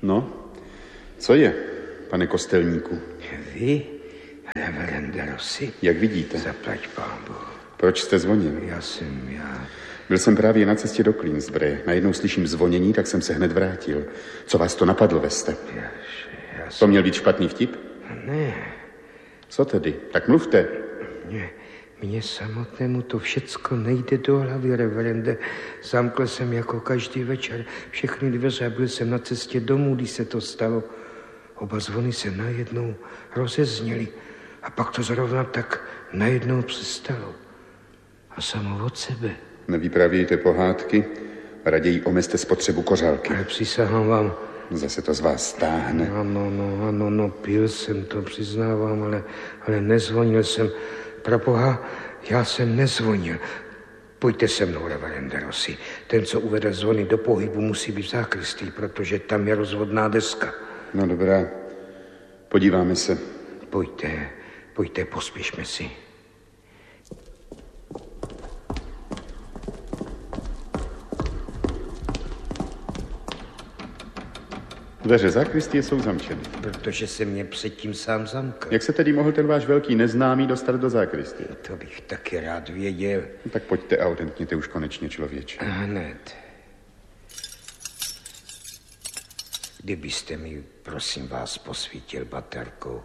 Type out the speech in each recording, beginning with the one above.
No, co je, pane kostelníku? Vy, reverende Rossi? Jak vidíte. Zaplať Pánu. Proč jste zvonil? Já. Byl jsem právě na cestě do Queensbury. Najednou slyším zvonění, tak jsem se hned vrátil. Co vás to napadlo, Veste? To měl být špatný vtip? Ne. Co tedy? Tak mluvte. Mně samotnému to všecko nejde do hlavy, reverende. Zamkl jsem jako každý večer všechny dveře a byl jsem na cestě domů, když se to stalo. Oba zvony se najednou rozezněly a pak to zrovna tak najednou přestalo. A samo od sebe. Nevypravějte pohádky, raději omezte spotřebu kořálky. Ale přísahám vám. Zase to z vás stáhne. Ano, pil jsem, to přiznávám, ale nezvonil jsem. Proboha, já jsem nezvonil. Pojďte se mnou, reverende Rossi. Ten, co uvede zvony do pohybu, musí být v zákristí, protože tam je rozvodná deska. No dobrá, podíváme se. Pojďte, pospěšme si. Dveře zákristie jsou zamčeny. Protože se mě předtím sám zamkl. Jak se tedy mohl ten váš velký neznámý dostat do zákristie? To bych taky rád věděl. No, tak pojďte a odemkněte už konečně, člověče. Hned. Kdybyste mi, prosím vás, posvítil baterkou.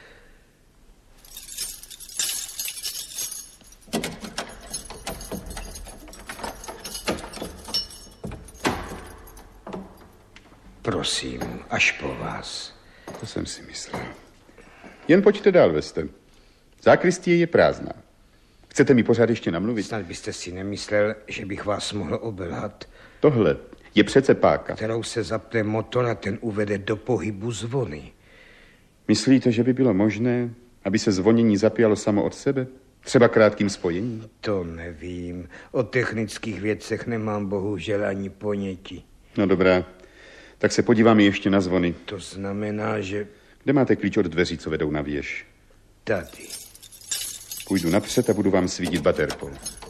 Prosím, až po vás. To jsem si myslel. Jen pojďte dál, Veste. Zákristie je prázdná. Chcete mi pořád ještě namluvit? Snad byste si nemyslel, že bych vás mohl obelhat. Tohle je přece páka. Kterou se zapne motor a ten uvede do pohybu zvony. Myslíte, že by bylo možné, aby se zvonění zapíjalo samo od sebe? Třeba krátkým spojením? To nevím. O technických věcech nemám bohužel ani ponětí. No dobrá. Tak se podíváme ještě na zvony. To znamená, že... Kde máte klíč od dveří, co vedou na věž? Tady. Půjdu napřed a budu vám svítit baterkou.